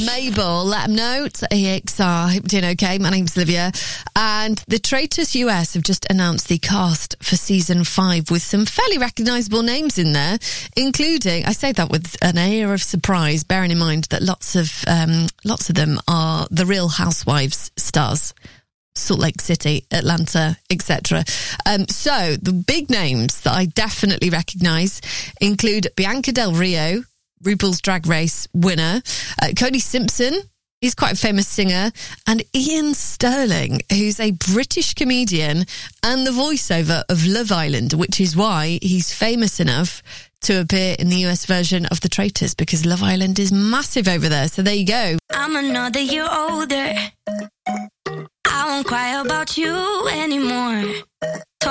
Mabel. Let them know. It's EXR. Hope you're doing okay. My name's Olivia. And the Traitors US have just announced the cast for season 5 with some fairly recognisable names in there, including, I say that with an air of surprise, bearing in mind that lots of them are the Real Housewives stars. Salt Lake City, Atlanta, etc. So the big names that I definitely recognise include Bianca Del Rio, RuPaul's Drag Race winner, Cody Simpson, he's quite a famous singer, and Ian Sterling, who's a British comedian and the voiceover of Love Island, which is why he's famous enough to appear in the US version of The Traitors, because Love Island is massive over there. So there you go. I'm another year older. I won't cry about you anymore.